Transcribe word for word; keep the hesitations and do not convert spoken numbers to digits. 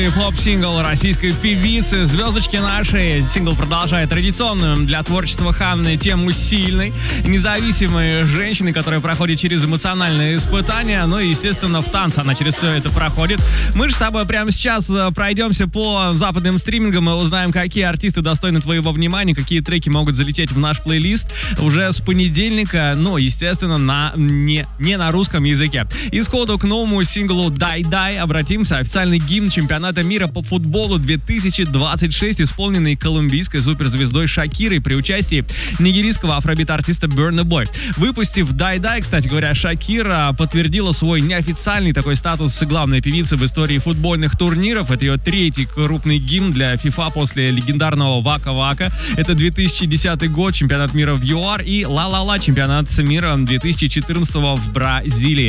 Поп-сингл российской певицы, звездочки нашей. Сингл продолжает традиционную для творчества Ханны тему сильной, независимой женщины, которая проходит через эмоциональные испытания. Ну и, естественно, в танце она через все это проходит. Мы же с тобой прямо сейчас пройдемся по западным стримингам и узнаем, какие артисты достойны твоего внимания, какие треки могут залететь в наш плейлист уже с понедельника, но, естественно, на, не, не на русском языке. И сходу к новому синглу «Дай Дай» обратимся. Официальный гимн чемпионата мира по футболу две тысячи двадцать шесть, исполненный колумбийской суперзвездой Шакирой при участии нигерийского афробит-артиста Burna Boy. Выпустив «Дай Дай», кстати говоря, Шакира подтвердила свой неофициальный такой статус главной певицы в истории футбольных турниров. Это ее третий крупный гимн для FIFA после легендарного Вака Вака. Это две тысячи десятый год, чемпионат мира в ЮАР, и Ла Ла Ла, чемпионат мира две тысячи четырнадцатого в Бразилии.